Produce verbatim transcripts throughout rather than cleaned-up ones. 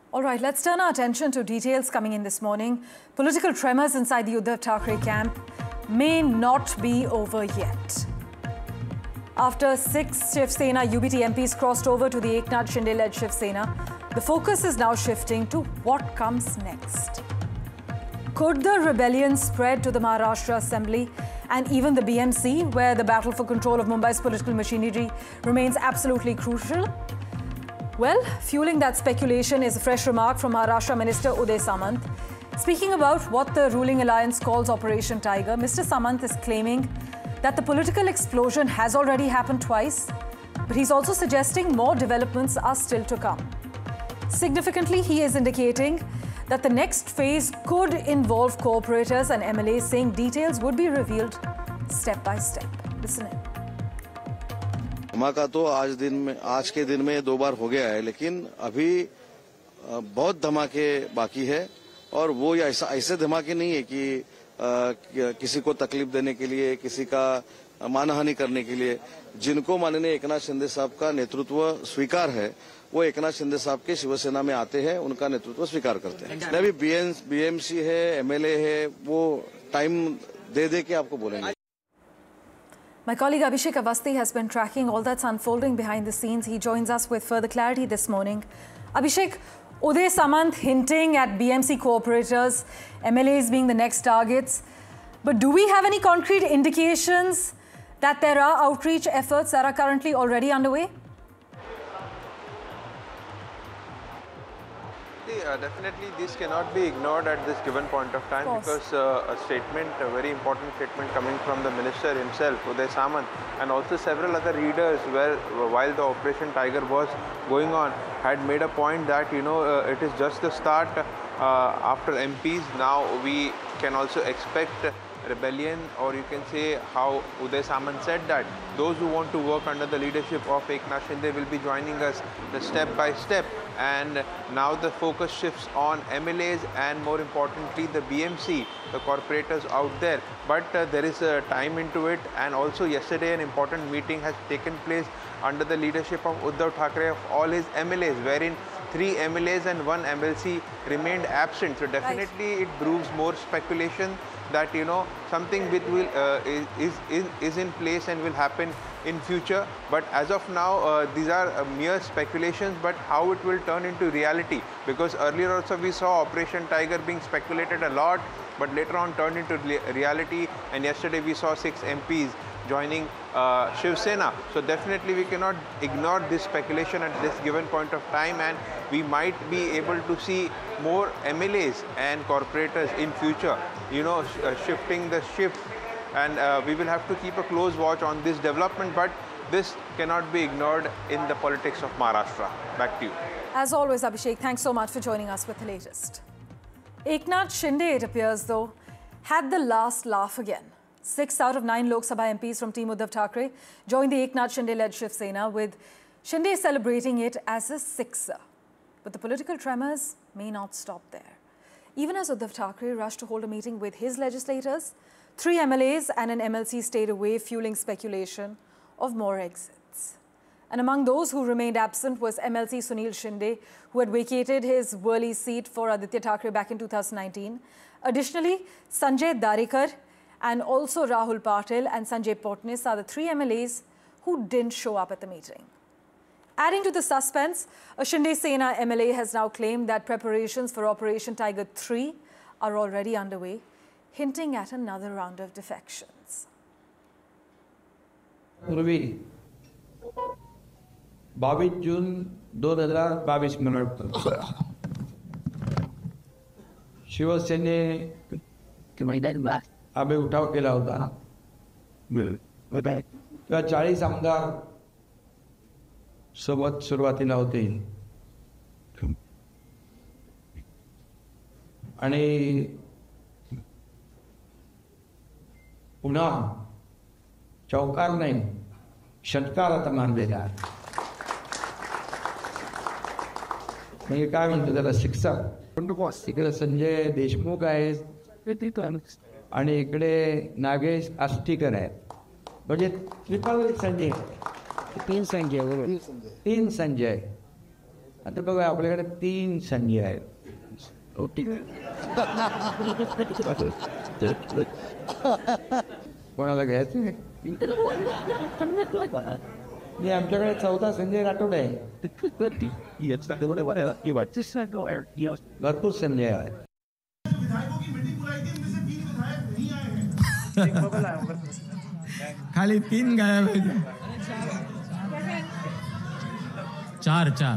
All right, let's turn our attention to details coming in this morning. Political tremors inside the Uddhav Thackeray camp may not be over yet. After six Shiv Sena U B T M Ps crossed over to the Eknath Shinde-led Shiv Sena, the focus is now shifting to what comes next. Could the rebellion spread to the Maharashtra Assembly and even the B M C, where the battle for control of Mumbai's political machinery remains absolutely crucial? Well, fueling that speculation is a fresh remark from Maharashtra Minister Uday Samant. Speaking about what the ruling alliance calls Operation Tiger, Mister Samant is claiming that the political explosion has already happened twice, but he's also suggesting more developments are still to come. Significantly, he is indicating that the next phase could involve cooperators and M L As, saying details would be revealed step by step. Listen in. धमाका तो आज दिन में आज के दिन में दो बार हो गया है, लेकिन अभी बहुत धमाके बाकी है और वो ऐसा ऐसे धमाके नहीं है कि आ, किसी को तकलीफ देने के लिए, किसी का मानहानि करने के लिए। जिनको माननीय एकनाथ शिंदे साहब का नेतृत्व स्वीकार है, वो एकनाथ शिंदे साहब के शिवसेना में आते हैं, उनका नेतृत्व स्वीकार करते हैं। अभी बीएमसी है, एमएलए है, वो टाइम दे दे के आपको बोलेंगे। My colleague Abhishek Avasthi has been tracking all that's unfolding behind the scenes. He joins us with further clarity this morning. Abhishek, Uday Samant hinting at B M C cooperators, M L As being the next targets. But do we have any concrete indications that there are outreach efforts that are currently already underway? Uh, definitely, this cannot be ignored at this given point of time, of because uh, a statement, a very important statement coming from the minister himself, Uday Samant, and also several other leaders, where while the Operation Tiger was going on, had made a point that you know uh, it is just the start. Uh, after M Ps, now we can also expect rebellion, or you can say how Uday Samant said that those who want to work under the leadership of Eknath Shinde will be joining us the step by step. And now the focus shifts on M L As and more importantly the B M C, the corporators out there. But uh, there is a time into it, and also yesterday an important meeting has taken place under the leadership of Uddhav Thackeray of all his M L As, wherein three M L As and one M L C remained absent. So definitely right. It proves more speculation that you know something with will uh, is, is is in place and will happen in future. But as of now, uh, these are uh, mere speculations, but how it will turn into reality, because earlier also we saw Operation Tiger being speculated a lot, but later on turned into reality, and yesterday we saw six M Ps joining uh, Shiv Sena. So definitely we cannot ignore this speculation at this given point of time, and we might be able to see more M L As and corporators in future, you know, sh uh, shifting the shift, and uh, we will have to keep a close watch on this development, but this cannot be ignored in the politics of Maharashtra. Back to you. As always, Abhishek, thanks so much for joining us with the latest. Eknath Shinde, it appears though, had the last laugh again. Six out of nine Lok Sabha M Ps from Team Uddhav Thackeray joined the Eknath Shinde-led Shiv Sena, with Shinde celebrating it as a sixer. But the political tremors may not stop there. Even as Uddhav Thackeray rushed to hold a meeting with his legislators, three M L As and an M L C stayed away, fueling speculation of more exits. And among those who remained absent was M L C Sunil Shinde, who had vacated his Worli seat for Aditya Thackeray back in two thousand nineteen. Additionally, Sanjay Darikar and also Rahul Patil and Sanjay Potnis are the three M L As who didn't show up at the meeting. Adding to the suspense, a Shinde Sena M L A has now claimed that preparations for Operation Tiger three are already underway, hinting at another round of defections. बाईस जून दो हज़ार बाईस में शिवसेने आम्ही उठाव केला होता तेव्हा चाळीस आमदार सोबत सुरुवातीला होते आणि पुन्हा चौकार नाही षटकार आता मानलेला म्हणजे काय म्हणतो त्याला शिक्षक इकडे संजय देशमुख आहेत आणि इकडे नागेश आष्टीकर आहेत म्हणजे ट्रिपल संजय तीन संजय तीन संजय आता बघा आपल्याकडे तीन संधी आहेत. कोणाला घ्यायचं नाही. आमच्याकडे चौथा संजय राठोड आहे. भरपूर संधी आहे. खाली तीन गायब है. चार चार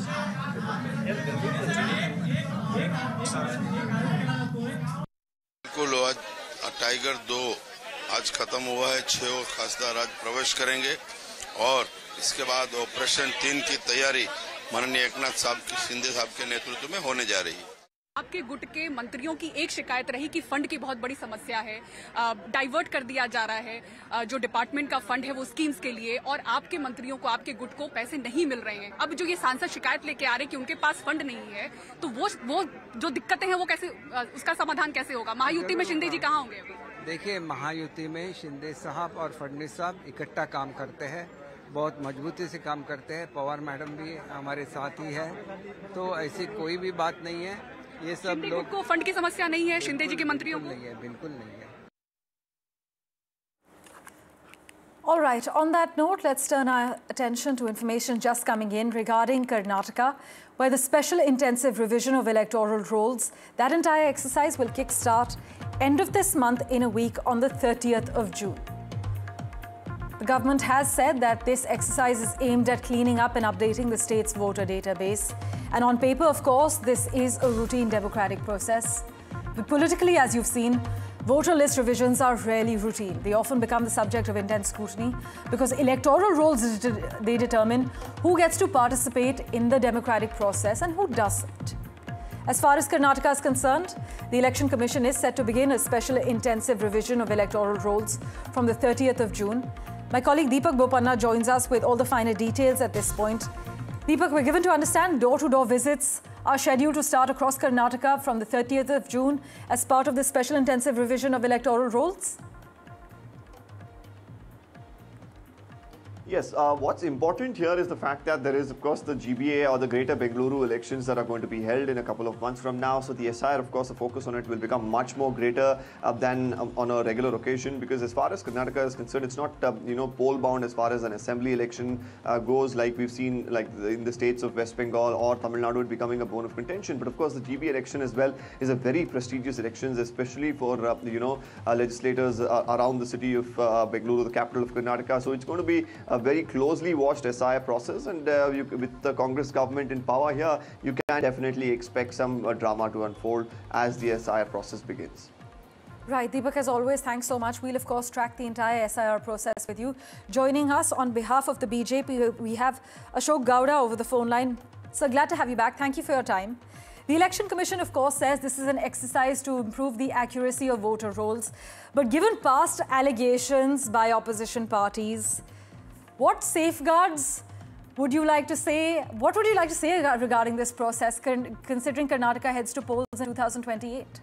बिल्कुल. आज टाइगर दो आज खत्म हुआ है. छह खासदार आज प्रवेश करेंगे और इसके बाद ऑपरेशन तीन की तैयारी माननीय एकनाथ साहब की शिंदे साहब के नेतृत्व में होने जा रही है. आपके गुट के मंत्रियों की एक शिकायत रही कि फंड की बहुत बड़ी समस्या है, डाइवर्ट कर दिया जा रहा है. आ, जो डिपार्टमेंट का फंड है वो स्कीम्स के लिए, और आपके मंत्रियों को, आपके गुट को पैसे नहीं मिल रहे हैं. अब जो ये सांसद शिकायत लेके आ रहे हैं कि उनके पास फंड नहीं है, तो वो वो जो दिक्कतें हैं वो कैसे, उसका समाधान कैसे होगा? महायुति में शिंदे जी कहाँ होंगे? देखिए, महायुति में शिंदे साहब और फडणवीस साहब इकट्ठा काम करते हैं, बहुत मजबूती से काम करते हैं. पवार मैडम भी हमारे साथ ही है, तो ऐसी कोई भी बात नहीं है. ये सब लोग को फंड की समस्या नहीं है, शिंदे जी के मंत्रियों को नहीं है, बिल्कुल नहीं है. All right, on that note, let's turn our attention to information just coming in regarding Karnataka, where the special intensive revision of electoral rolls, that entire exercise will kickstart end of this month in a week on the thirtieth of June. The government has said that this exercise is aimed at cleaning up and updating the state's voter database. And on paper, of course, this is a routine democratic process. But politically, as you've seen, voter list revisions are rarely routine. They often become the subject of intense scrutiny because electoral rolls, they determine who gets to participate in the democratic process and who doesn't. As far as Karnataka is concerned, the Election Commission is set to begin a special intensive revision of electoral rolls from the thirtieth of June. My colleague Deepak Bopanna joins us with all the finer details at this point. Deepak, we're given to understand door-to-door visits are scheduled to start across Karnataka from the thirtieth of June as part of the special intensive revision of electoral rolls. Yes, uh, what's important here is the fact that there is, of course, the G B A or the Greater Bengaluru elections that are going to be held in a couple of months from now. So the S I R, of course, the focus on it will become much more greater uh, than um, on a regular occasion, because as far as Karnataka is concerned, it's not, uh, you know, poll-bound as far as an assembly election uh, goes, like we've seen like in the states of West Bengal or Tamil Nadu becoming a bone of contention. But of course, the G B A election as well is a very prestigious election, especially for, uh, you know, uh, legislators uh, around the city of uh, Bengaluru, the capital of Karnataka. So it's going to be a very closely watched S I R process, and uh, you, with the Congress government in power here, you can definitely expect some uh, drama to unfold as the S I R process begins. Right, Deepak, as always, thanks so much. We'll, of course, track the entire S I R process with you. Joining us on behalf of the B J P, we have Ashok Gowda over the phone line. So glad to have you back. Thank you for your time. The Election Commission, of course, says this is an exercise to improve the accuracy of voter rolls. But given past allegations by opposition parties, what safeguards would you like to say, what would you like to say regarding this process, considering Karnataka heads to polls in two thousand twenty-eight?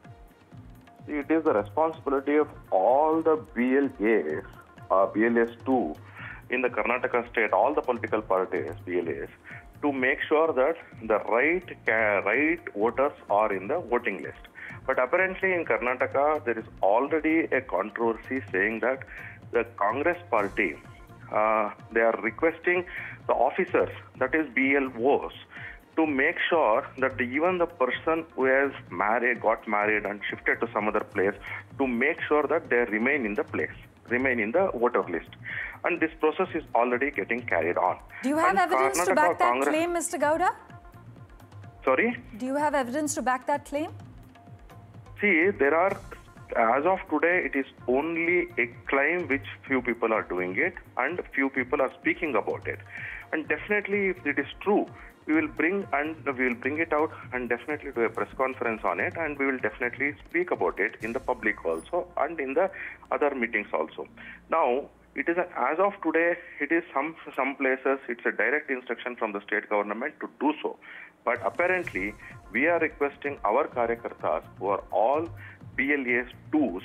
It is the responsibility of all the B L As, uh, B L As too, in the Karnataka state, all the political parties, B L As, to make sure that the right, right voters are in the voting list. But apparently in Karnataka, there is already a controversy saying that the Congress party, Uh, they are requesting the officers, that is B L Os, to make sure that the, even the person who has married, got married and shifted to some other place, to make sure that they remain in the place, remain in the voter list. And this process is already getting carried on. Do you have and evidence Karnataka to back that Congress claim, Mister Gowda? Sorry? Do you have evidence to back that claim? See, there are, as of today, it is only a claim which few people are doing it and few people are speaking about it. And definitely, if it is true, we will bring and we will bring it out and definitely do a press conference on it, and we will definitely speak about it in the public also and in the other meetings also. Now, it is a, as of today, it is some some places it's a direct instruction from the state government to do so. But apparently, we are requesting our Karyakartas, who are all B L As twos,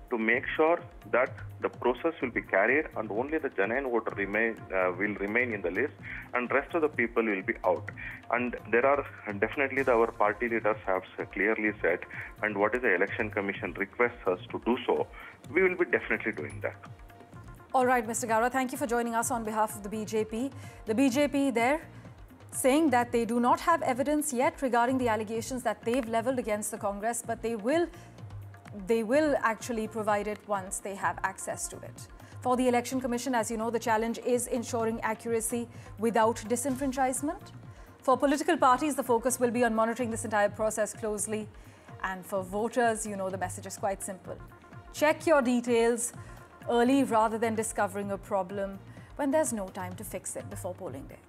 to make sure that the process will be carried and only the genuine voter remain uh, will remain in the list and rest of the people will be out. And there are definitely the, our party leaders have clearly said, and what is the Election Commission requests us to do so, we will be definitely doing that. All right, Mister Gaura, thank you for joining us on behalf of the B J P. The B J P there saying that they do not have evidence yet regarding the allegations that they've leveled against the Congress, but they will They will actually provide it once they have access to it. For the Election Commission, as you know, the challenge is ensuring accuracy without disenfranchisement. For political parties, the focus will be on monitoring this entire process closely. And for voters, you know, the message is quite simple. Check your details early rather than discovering a problem when there's no time to fix it before polling day.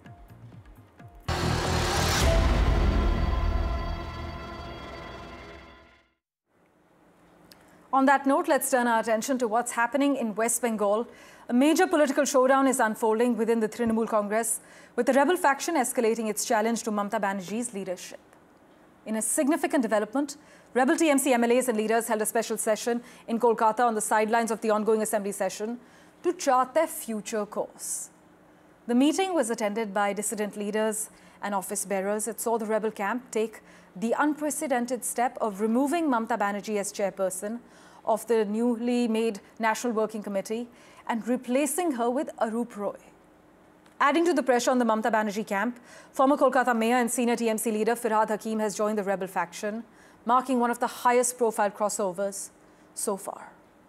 On that note, let's turn our attention to what's happening in West Bengal. A major political showdown is unfolding within the Trinamool Congress, with the rebel faction escalating its challenge to Mamata Banerjee's leadership. In a significant development, rebel T M C M L As and leaders held a special session in Kolkata on the sidelines of the ongoing assembly session to chart their future course. The meeting was attended by dissident leaders and office bearers. It saw the rebel camp take the unprecedented step of removing Mamata Banerjee as chairperson of the newly made National Working Committee and replacing her with Arup Roy. Adding to the pressure on the Mamata Banerjee camp, former Kolkata mayor and senior T M C leader Firhad Hakim has joined the rebel faction, marking one of the highest profile crossovers so far.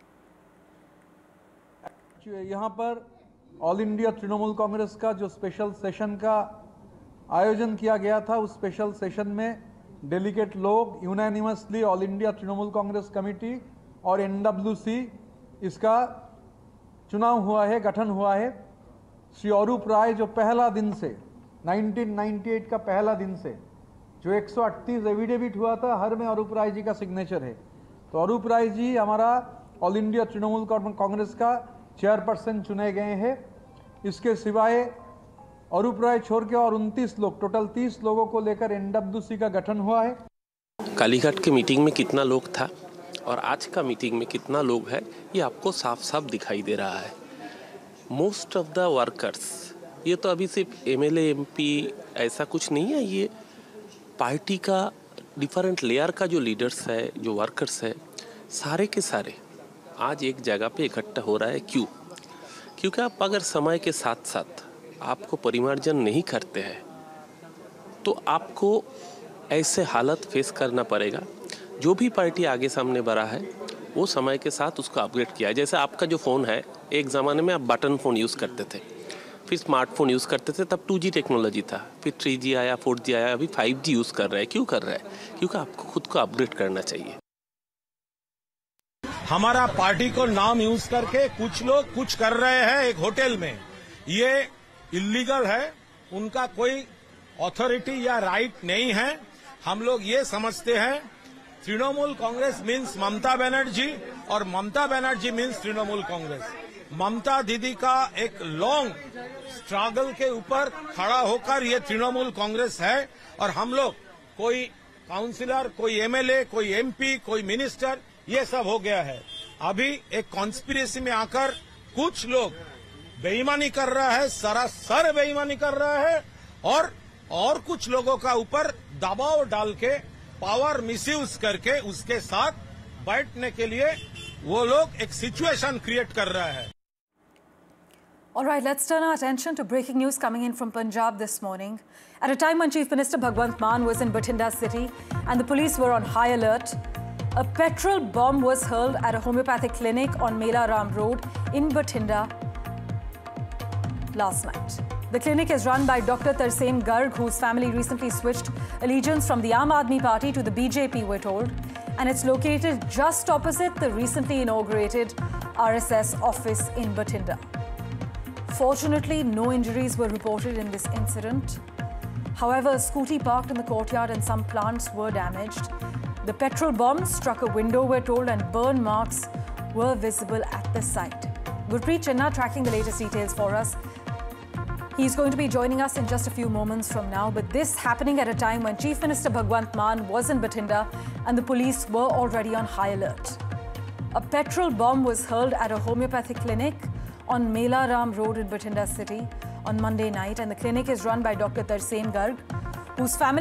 यहाँ पर all India Trinamool Congress का जो special session का आयोजन किया गया था, उस स्पेशल सेशन में डेलीगेट लोग unanimously all India Trinamool Congress committee और एनडब्ल्यूसी इसका चुनाव हुआ है, गठन हुआ है। श्री अरूप राय जो पहला दिन से उन्नीस सौ अट्ठानवे का पहला दिन से जो एक सौ अड़तीस एविडेविट हुआ था, हर में अरूप राय जी का सिग्नेचर है। तो अरूप राय जी हमारा ऑल इंडिया तृणमूल कांग्रेस का चेयरपर्सन चुने गए हैं। इसके सिवाय अरूप राय छोड़ के और उनतीस लोग, टोटल तीस लोगों को लेकर एनडब्ल्यूसी का गठन हुआ है। कालीघाट के मीटिंग में कितना लोग था और आज का मीटिंग में कितना लोग है, ये आपको साफ साफ दिखाई दे रहा है। मोस्ट ऑफ द वर्कर्स, ये तो अभी सिर्फ एमएलए एमपी ऐसा कुछ नहीं है, ये पार्टी का डिफरेंट लेयर का जो लीडर्स है, जो वर्कर्स है, सारे के सारे आज एक जगह पे इकट्ठा हो रहा है। क्यों? क्योंकि आप अगर समय के साथ साथ आपको परिमार्जन नहीं करते हैं तो आपको ऐसे हालत फेस करना पड़ेगा। जो भी पार्टी आगे सामने बढ़ा है वो समय के साथ उसको अपग्रेड किया है। जैसे आपका जो फ़ोन है, एक ज़माने में आप बटन फ़ोन यूज़ करते थे, फिर स्मार्टफोन यूज़ करते थे, तब टू जी टेक्नोलॉजी था, फिर थ्री जी आया, फोर जी आया, अभी फाइव जी यूज़ कर रहा है। क्यों कर रहा है? क्योंकि आपको खुद को अपग्रेड करना चाहिए। हमारा पार्टी को नाम यूज करके कुछ लोग कुछ कर रहे हैं एक होटल में, ये इलीगल है, उनका कोई अथॉरिटी या राइट नहीं है। हम लोग ये समझते हैं तृणमूल कांग्रेस मीन्स ममता बनर्जी और ममता बनर्जी मीन्स तृणमूल कांग्रेस। ममता दीदी का एक लॉन्ग स्ट्रगल के ऊपर खड़ा होकर ये तृणमूल कांग्रेस है और हम लोग कोई काउंसिलर, कोई एमएलए, कोई एमपी, कोई मिनिस्टर, ये सब हो गया है। अभी एक कॉन्स्पिरेसी में आकर कुछ लोग बेईमानी कर रहा है, सरासर बेईमानी कर रहा है और और कुछ लोगों का ऊपर दबाव डाल के पावर मिसयूज करके उसके साथ बैठने के लिए वो लोग एक सिचुएशन क्रिएट कर रहा है। All right, let's turn our attention to breaking news coming in from Punjab this morning. At a time when Chief Minister Bhagwant Mann was in Bathinda city and the police were on high alert, a petrol bomb was hurled at a homeopathic clinic on Mela Ram Road in Bathinda last night. The clinic is run by Doctor Tarsem Garg, whose family recently switched allegiance from the Aam Aadmi Party to the B J P, we're told, and it's located just opposite the recently inaugurated R S S office in Bathinda. Fortunately, no injuries were reported in this incident. However, a scooty parked in the courtyard and some plants were damaged. The petrol bomb struck a window, we're told, and burn marks were visible at the site. Gurpreet Chinna tracking the latest details for us. He's going to be joining us in just a few moments from now, but this happening at a time when Chief Minister Bhagwant Mann was in Bathinda and the police were already on high alert. A petrol bomb was hurled at a homeopathic clinic on Mela Ram Road in Bathinda city on Monday night, and the clinic is run by Doctor Tarsem Garg, whose family